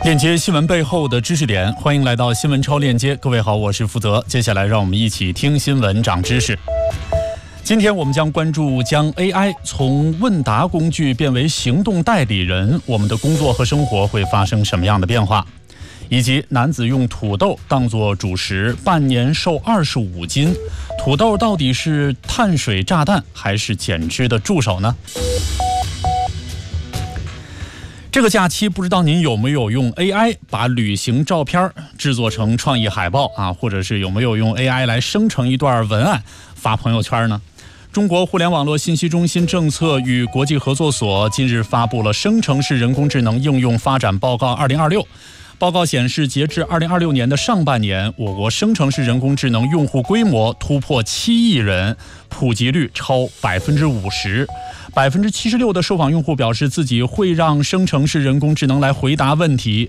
链接新闻背后的知识点，欢迎来到新闻超链接。各位好，我是福泽。接下来让我们一起听新闻长知识。今天我们将关注将 AI 从问答工具变为行动代理人，我们的工作和生活会发生什么样的变化？以及男子用土豆当作主食，半年瘦25斤，土豆到底是碳水炸弹还是减脂的助手呢？这个假期不知道您有没有用 AI 把旅行照片制作成创意海报啊，或者是有没有用 AI 来生成一段文案发朋友圈呢？中国互联网络信息中心政策与国际合作所近日发布了《生成式人工智能应用发展报告2026》。报告显示，截至2026年的上半年，我国生成式人工智能用户规模突破7亿人，普及率超50%，76%的受访用户表示自己会让生成式人工智能来回答问题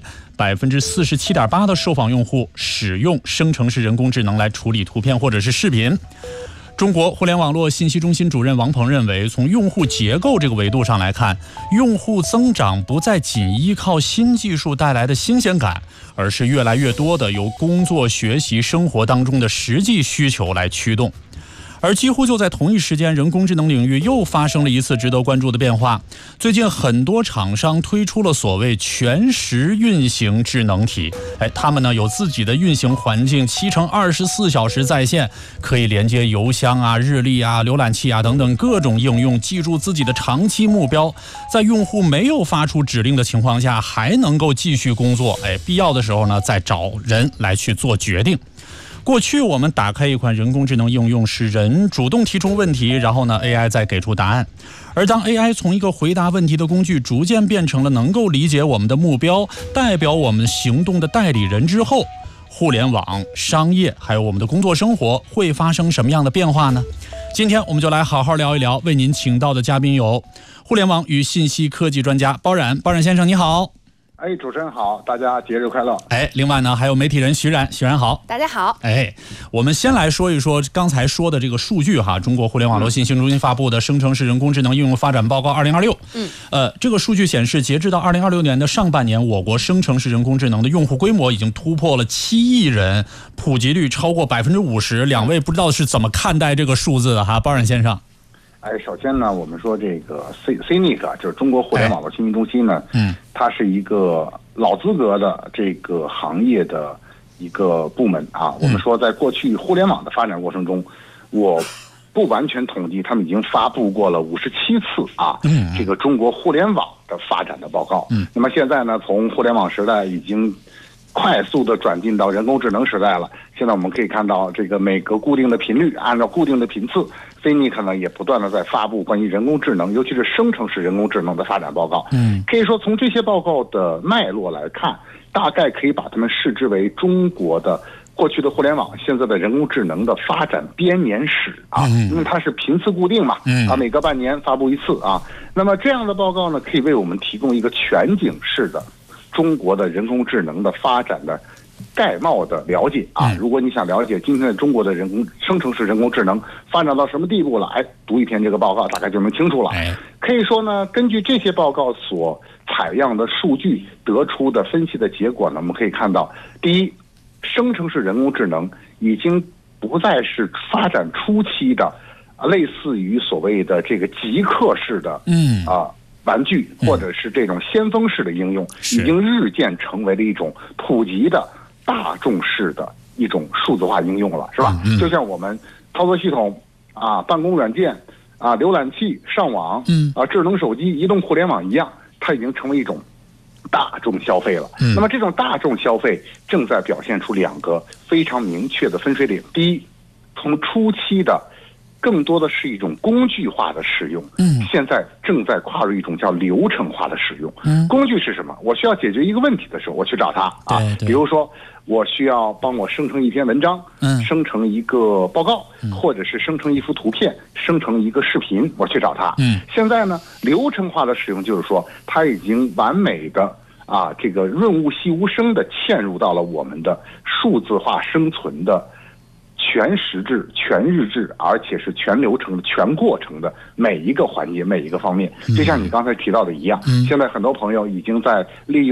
，47.8%的受访用户使用生成式人工智能来处理图片或者是视频。中国互联网络信息中心主任王鹏认为，从用户结构这个维度上来看，用户增长不再仅依靠新技术带来的新鲜感，而是越来越多的由工作、学习、生活当中的实际需求来驱动。而几乎就在同一时间，人工智能领域又发生了一次值得关注的变化。最近很多厂商推出了所谓全时运行智能体，他们呢有自己的运行环境，7×24小时在线，可以连接邮箱啊、日历啊、浏览器啊等等各种应用，记住自己的长期目标，在用户没有发出指令的情况下，还能够继续工作，必要的时候呢再找人来去做决定。过去我们打开一款人工智能应用，是人主动提出问题，然后呢 AI 再给出答案。而当 AI 从一个回答问题的工具逐渐变成了能够理解我们的目标，代表我们行动的代理人之后，互联网、商业还有我们的工作生活会发生什么样的变化呢？今天我们就来好好聊一聊。为您请到的嘉宾有互联网与信息科技专家包冉先生，你好。 主持人好，大家节日快乐。 另外呢，还有媒体人徐冉好， 大家好。 我们先来说一说刚才说的这个数据哈，中国互联网络信息中心发布的《生成式人工智能应用发展报告2026》。这个数据显示，截至到2026年的上半年，我国生成式人工智能的用户规模已经突破了7亿人，普及率超过50%。两位不知道是怎么看待这个数字的哈，包冉先生。 首先呢，我们说这个 CNIC 就是中国互联网络信息中心呢，它是一个老资格的这个行业的一个部门啊。我们说，在过去互联网的发展过程中，我不完全统计，他们已经发布过了57次啊，这个中国互联网的发展的报告。那么现在呢，从互联网时代已经快速的转进到人工智能时代了。现在我们可以看到，这个每个固定的频率，按照固定的频次，CNIC 呢也不断的在发布关于人工智能，尤其是生成式人工智能的发展报告。可以说从这些报告的脉络来看，大概可以把它们视之为中国的过去的互联网，现在的人工智能的发展编年史啊，因为它是频次固定嘛，每隔半年发布一次啊。那么这样的报告呢，可以为我们提供一个全景式的中国的人工智能的发展的概貌的了解啊。如果你想了解今天的中国的生成式人工智能发展到什么地步了，读一篇这个报告大概就能清楚了。可以说呢，根据这些报告所采样的数据得出的分析的结果呢，我们可以看到，第一，生成式人工智能已经不再是发展初期的类似于所谓的这个极客式的玩具或者是这种先锋式的应用，已经日渐成为了一种普及的大众式的一种数字化应用了，是吧？就像我们操作系统啊、办公软件啊、浏览器、上网智能手机、移动互联网一样，它已经成为一种大众消费了。那么这种大众消费正在表现出2个非常明确的分水岭。第一，从初期的更多的是一种工具化的使用，现在正在跨入一种叫流程化的使用。工具是什么？我需要解决一个问题的时候，我去找它啊。比如说，我需要帮我生成一篇文章，生成一个报告，或者是生成一幅图片，生成一个视频，我去找它。现在呢，流程化的使用就是说，它已经完美的这个润物细无声的嵌入到了我们的数字化生存的全时制、全日制，而且是全流程的、全过程的每一个环节、每一个方面。就像你刚才提到的一样，现在很多朋友已经在利用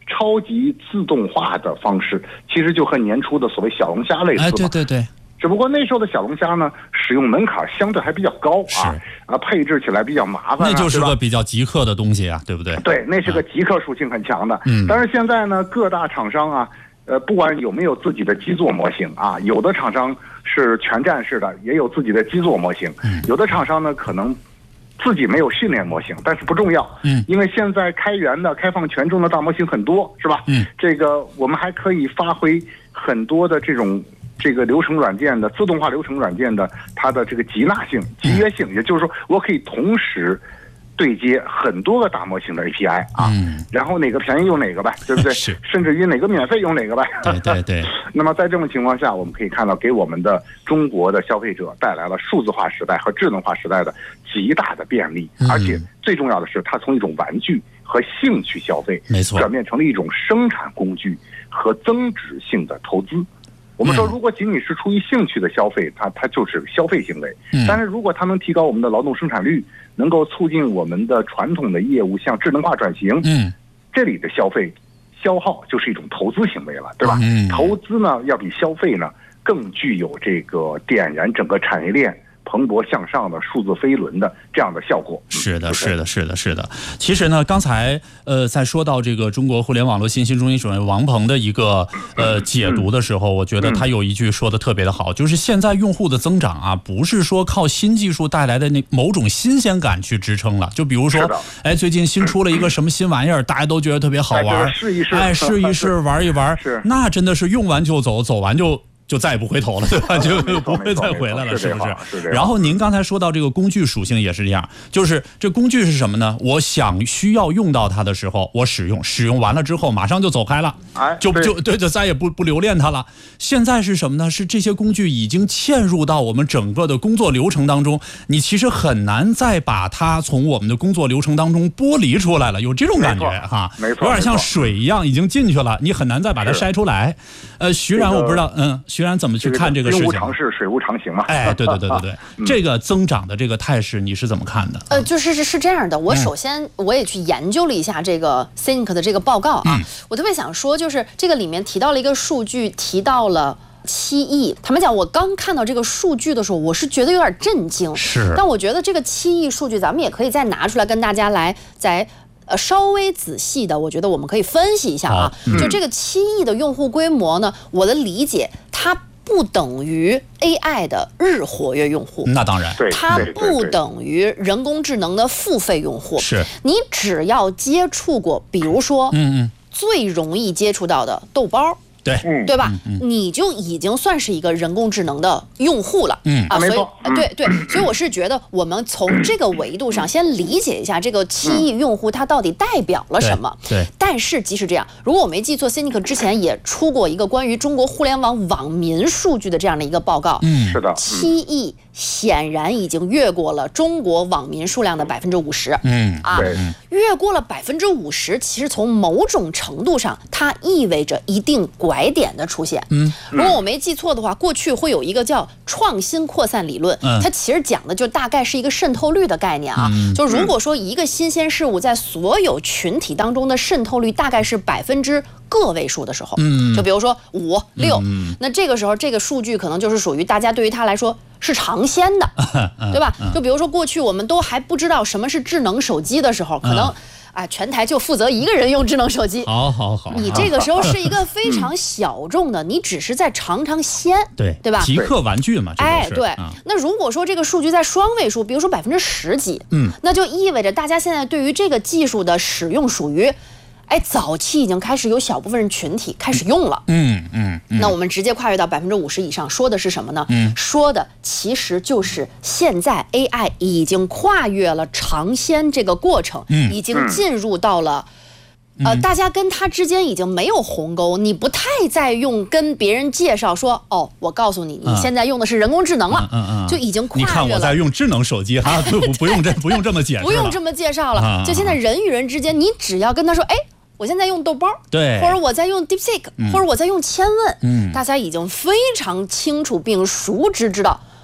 超级自动化的方式，其实就和年初的所谓小龙虾类似嘛。 对对对。 只不过那时候的小龙虾呢，使用门槛相对还比较高配置起来比较麻烦， 那就是个比较极客的东西啊，对不对？ 对，那是个极客属性很强的。但是现在呢，各大厂商不管有没有自己的基座模型有的厂商是全站式的，也有自己的基座模型，有的厂商呢可能自己没有训练模型，但是不重要，因为现在开源的、开放权重的大模型很多，是吧？这个我们还可以发挥很多的这个流程软件的自动化流程软件的它的这个集纳性、集约性，也就是说，我可以同时对接很多个大模型的 API 然后哪个便宜用哪个呗，对不对？甚至于哪个免费用哪个呗。 对。 那么在这种情况下，我们可以看到，给我们的中国的消费者带来了数字化时代和智能化时代的极大的便利，而且最重要的是，它从一种玩具和兴趣消费， 没错， 转变成了一种生产工具和增值性的投资。我们说，如果仅仅是出于兴趣的消费，它就是消费行为。但是如果它能提高我们的劳动生产率，能够促进我们的传统的业务向智能化转型，这里的消耗就是一种投资行为了，对吧？投资呢，要比消费呢更具有这个点燃整个产业链蓬勃向上的数字飞轮的这样的效果。 是的。其实呢，刚才在说到这个中国互联网络信息中心主任王鹏的一个解读的时候，我觉得他有一句说的特别的好，就是现在用户的增长不是说靠新技术带来的那某种新鲜感去支撑了。就比如说，最近新出了一个什么新玩意儿，大家都觉得特别好玩，试一试，玩一玩，那真的是用完就走，走完就再也不回头了，对吧？就不会再回来了，是不是？然后您刚才说到这个工具属性也是这样，就是这工具是什么呢？我需要用到它的时候，我使用完了之后马上就走开了，就再也不留恋它了。现在是什么呢？是这些工具已经嵌入到我们整个的工作流程当中，你其实很难再把它从我们的工作流程当中剥离出来了，有这种感觉哈， 没错， 有点像水一样已经进去了，你很难再把它筛出来。徐然我不知道，徐然怎么去看这个事情？ 兵无常势，水无常形嘛。 对，这个增长的这个态势你是怎么看的？ 是这样的，我首先我也去研究了一下这个 Think 的这个报告我特别想说，就是这个里面提到了一个数据，提到了7亿。他们讲，我刚看到这个数据的时候，我是觉得有点震惊。但我觉得这个7亿数据，咱们也可以再拿出来跟大家来稍微仔细的，我觉得我们可以分析一下就这个7亿的用户规模呢，我的理解，它不等于 AI 的日活跃用户， 那当然， 它不等于人工智能的付费用户。你只要接触过，比如说，最容易接触到的豆包。对吧？你就已经算是一个人工智能的用户了所以所以我是觉得，我们从这个维度上先理解一下这个7亿用户它到底代表了什么。但是即使这样，如果我没记错，Cynic 之前也出过一个关于中国互联网网民数据的这样的一个报告。 是的 ，7亿显然已经越过了中国网民数量的50%。越过了50%，其实从某种程度上，它意味着一定拐点的出现。如果我没记错的话，过去会有一个叫创新扩散理论，它其实讲的就大概是一个渗透率的概念就如果说一个新鲜事物在所有群体当中的渗透率大概是个位数的时候，就比如说5、6，那这个时候这个数据可能就是属于大家对于它来说是尝鲜的，对吧？就比如说过去我们都还不知道什么是智能手机的时候，可能全台就负责一个人用智能手机。 好， 你这个时候是一个非常小众的，你只是在尝鲜，对吧？ 极客玩具嘛， 对。那如果说这个数据在双位数，比如说10%几，那就意味着大家现在对于这个技术的使用属于。早期已经开始有小部分人群体开始用了，那我们直接跨越到50%以上，说的是什么呢？说的其实就是现在 AI 已经跨越了尝鲜这个过程，已经进入到了。大家跟它之间已经没有鸿沟，你不太再用跟别人介绍说，我告诉你，你现在用的是人工智能了，就已经跨越了。 你看我在用智能手机哈，不用这么解释了， 不用这么介绍了。就现在人与人之间，你只要跟他说，我现在用豆包，或者我在用 DeepSeek，或者我在用千问，大家已经非常清楚并熟知知道。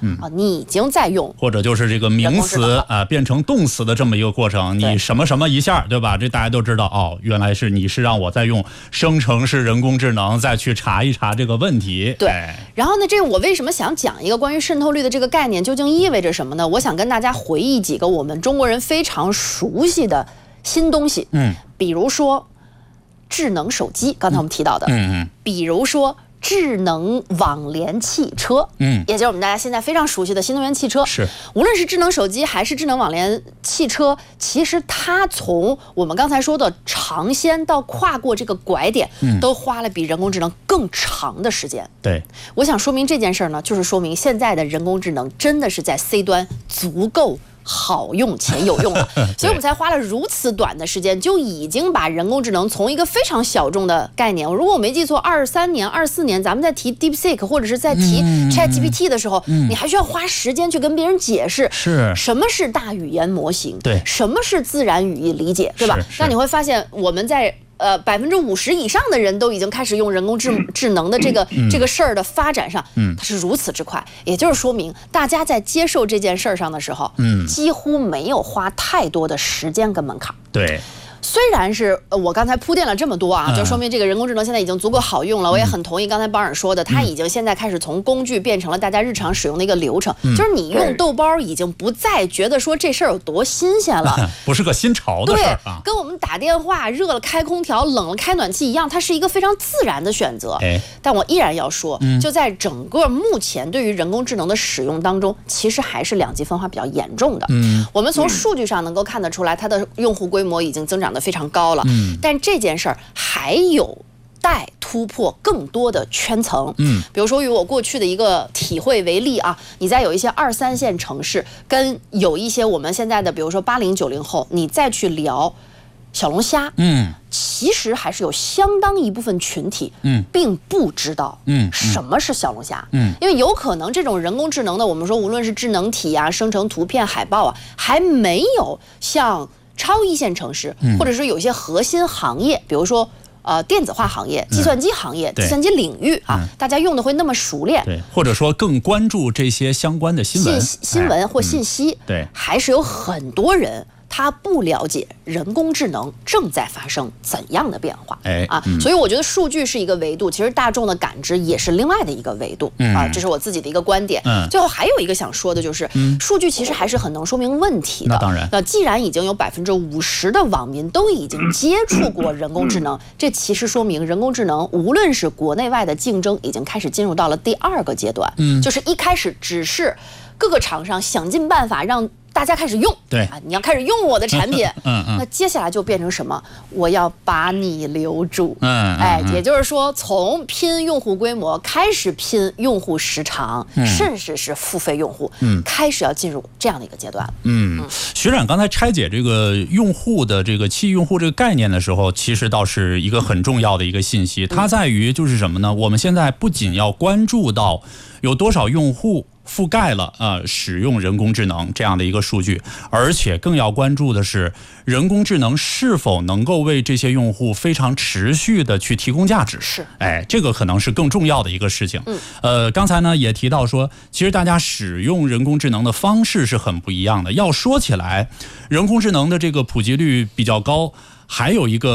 你已经在用， 或者就是这个名词变成动词的这么一个过程，你什么什么一下，对吧？这大家都知道哦，原来是你是让我在用生成式人工智能再去查一查这个问题。 对，然后呢，这我为什么想讲一个关于渗透率的这个概念究竟意味着什么呢？我想跟大家回忆几个我们中国人非常熟悉的新东西，比如说智能手机，刚才我们提到的，比如说智能网联汽车，也就是我们大家现在非常熟悉的新能源汽车。 是， 无论是智能手机还是智能网联汽车，其实它从我们刚才说的尝鲜到跨过这个拐点，都花了比人工智能更长的时间。 对， 我想说明这件事呢，就是说明现在的人工智能真的是在 C 端足够好用且有用了，所以我们才花了如此短的时间，就已经把人工智能从一个非常小众的概念，如果我没记错，23年、24年，咱们在提 DeepSeek 或者是在提 ChatGPT 的时候，你还需要花时间去跟别人解释什么是大语言模型， 对， 什么是自然语义理解，对吧？那你会发现我们在50%以上的人都已经开始用人工智能的这个事儿的发展上，它是如此之快，也就是说明大家在接受这件事儿上的时候，几乎没有花太多的时间跟门槛。 对。 虽然是我刚才铺垫了这么多啊，就说明这个人工智能现在已经足够好用了。我也很同意刚才邦尔说的，它已经现在开始从工具变成了大家日常使用的一个流程。就是你用豆包已经不再觉得说这事儿有多新鲜了， 不是个新潮的事儿啊。 对，跟我们打电话热了开空调，冷了开暖气一样，它是一个非常自然的选择。但我依然要说，就在整个目前对于人工智能的使用当中，其实还是两极分化比较严重的。我们从数据上能够看得出来，它的用户规模已经增长得非常高了。但这件事儿还有待突破更多的圈层。比如说以我过去的一个体会为例啊，你在有一些2、3线城市，跟有一些我们现在的比如说80、90后，你再去聊小龙虾，其实还是有相当一部分群体，并不知道，什么是小龙虾，因为有可能这种人工智能的，我们说无论是智能体啊、生成图片、海报啊，还没有像超一线城市，或者是有一些核心行业，比如说电子化行业、计算机行业、计算机领域啊，大家用的会那么熟练， 对，或者说更关注这些相关的新闻或信息， 对， 还是有很多人他不了解人工智能正在发生怎样的变化，所以我觉得数据是一个维度，其实大众的感知也是另外的一个维度，这是我自己的一个观点。最后还有一个想说的就是，数据其实还是很能说明问题的。 那当然， 那既然已经有50%的网民都已经接触过人工智能，这其实说明人工智能无论是国内外的竞争已经开始进入到了第2个阶段，就是一开始只是各个厂商想尽办法让大家开始用， 对啊，你要开始用我的产品，那接下来就变成什么？我要把你留住，也就是说，从拼用户规模开始拼用户时长，甚至是付费用户，开始要进入这样的一个阶段。 学长刚才拆解这个用户的这个期用户这个概念的时候，其实倒是一个很重要的一个信息，它在于就是什么呢？我们现在不仅要关注到有多少用户覆盖了使用人工智能这样的一个数据，而且更要关注的是人工智能是否能够为这些用户非常持续的去提供价值。 是， 这个可能是更重要的一个事情。刚才呢也提到说，其实大家使用人工智能的方式是很不一样的。要说起来，人工智能的这个普及率比较高，还有一个